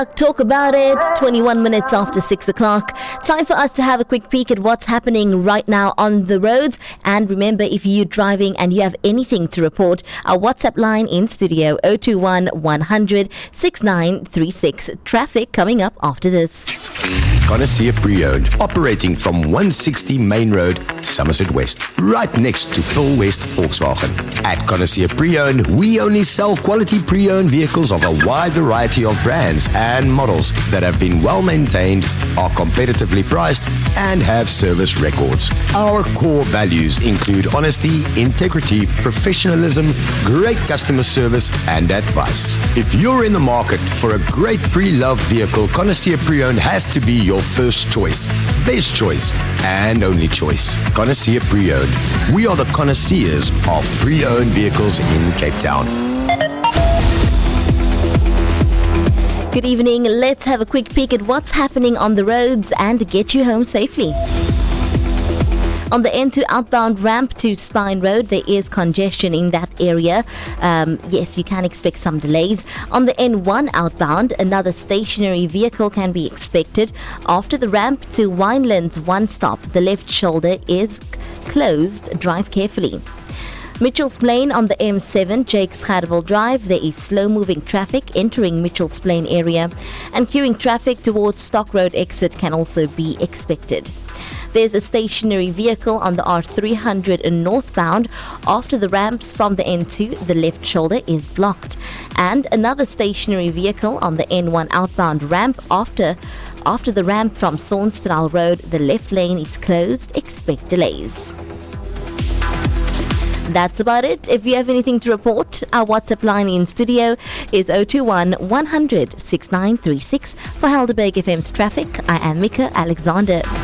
Talk about it. 21 minutes after 6 o'clock. Time for us to have a quick peek at what's happening right now on the roads. And remember, if you're driving and you have anything to report, our WhatsApp line in studio 021 100 6936. Traffic coming up after this. Connoisseur Pre-Owned, operating from 160 Main Road, Somerset West, right next to Phil West Volkswagen. At Connoisseur Pre-Owned, we only sell quality pre-owned vehicles of a wide variety of brands and models that have been well maintained, are competitively priced, and have service records. Our core values include honesty, integrity, professionalism, great customer service, and advice. If you're in the market for a great pre-loved vehicle, Connoisseur Pre-Owned has to be your first choice, best choice, and only choice. Connoisseur Pre-Owned. We are the connoisseurs of pre-owned vehicles in Cape Town. Good evening. Let's have a quick peek at what's happening on the roads and get you home safely. On the N2 outbound ramp to Spine Road, there is congestion in that area. Yes, you can expect some delays. On the N1 outbound, another stationary vehicle can be expected. After the ramp to Winelands one stop, the left shoulder is closed. Drive carefully. Mitchell's Plain on the M7, Jakes Gerwel Drive, there is slow-moving traffic entering Mitchell's Plain area, and queuing traffic towards Stock Road exit can also be expected. There's a stationary vehicle on the R300 northbound. After the ramps from the N2, the left shoulder is blocked. And another stationary vehicle on the N1 outbound ramp. After the ramp from Saunstraal Road, the left lane is closed. Expect delays. That's about it. If you have anything to report, our WhatsApp line in studio is 021 100 6936. For Helderberg FM's traffic, I am Mika Alexander.